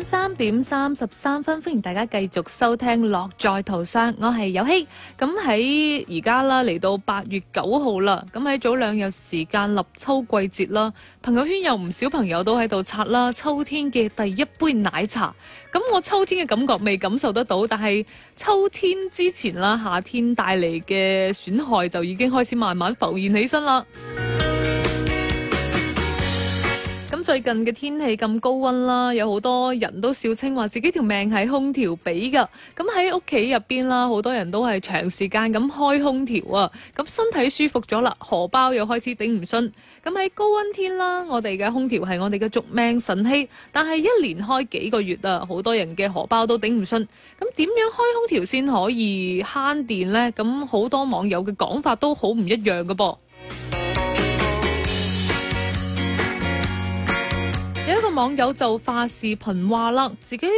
3:33，歡迎大家繼續收聽樂在途上，我係有希。咁喺而家啦，嚟到8月9號啦，咁喺早兩日時間立秋季節啦，朋友圈有唔少朋友都喺度刷啦秋天嘅第一杯奶茶。咁我秋天嘅感覺未感受得到，但係秋天之前啦，夏天帶嚟嘅損害就已經開始慢慢浮現起身啦。咁最近嘅天氣咁高溫啦，有好多人都笑稱話自己條命係空調俾㗎。咁喺屋企入邊啦，好多人都係長時間咁開空調啊，咁身體舒服咗啦，荷包又開始頂唔順。咁喺高溫天啦，我哋嘅空調係我哋嘅續命神器，但係一連開幾個月啊，好多人嘅荷包都頂唔順。咁點樣開空調先可以慳電呢？咁好多網友嘅講法都好唔一樣㗎噃。有一個網友就發視頻話啦，自己